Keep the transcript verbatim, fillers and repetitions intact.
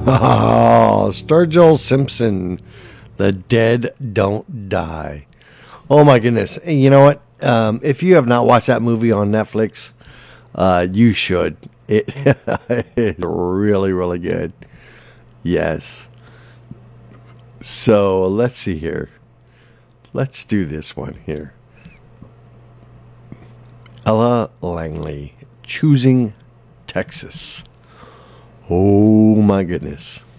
Oh, Sturgill Simpson. The dead don't die. Oh my goodness. You know what? Um, if you have not watched that movie on Netflix, uh, you should. It it's really, really good. Yes. So let's see here. Let's do this one here. Ella Langley, Choosing Texas. Oh my goodness.